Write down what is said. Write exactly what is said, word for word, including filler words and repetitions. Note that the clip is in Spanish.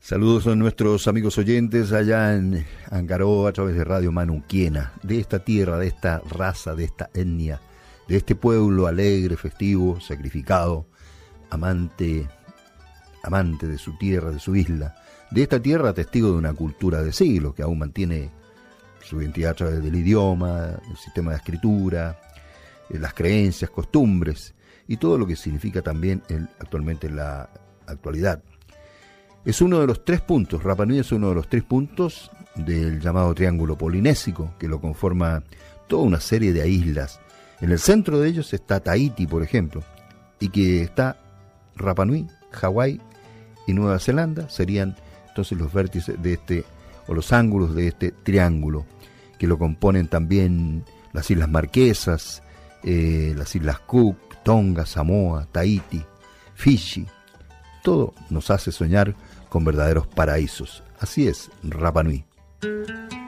Saludos a nuestros amigos oyentes allá en Angaró a través de Radio Manuquiena, de esta tierra, de esta raza, de esta etnia, de este pueblo alegre, festivo, sacrificado, amante, amante de su tierra, de su isla, de esta tierra testigo de una cultura de siglos que aún mantiene su identidad a través del idioma, el sistema de escritura, las creencias, costumbres y todo lo que significa también el, actualmente la actualidad. Es uno de los tres puntos, Rapa Nui es uno de los tres puntos del llamado Triángulo Polinésico, que lo conforma toda una serie de islas. En el centro de ellos está Tahití, por ejemplo, y que está Rapa Nui, Hawái y Nueva Zelanda, serían entonces los vértices de este, o los ángulos de este triángulo, que lo componen también las Islas Marquesas, eh, las Islas Cook, Tonga, Samoa, Tahití, Fiji. Todo nos hace soñar con verdaderos paraísos. Así es, Rapa Nui.